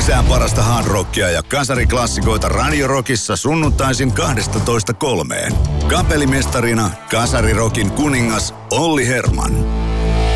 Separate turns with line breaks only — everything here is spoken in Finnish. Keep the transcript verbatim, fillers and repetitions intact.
Lisää parasta hard rockia ja kasariklassikoita Radio Rockissa sunnuntaisin kaksitoista kolmeen. Kapellimestarina kasarirokin kuningas Olli Herman.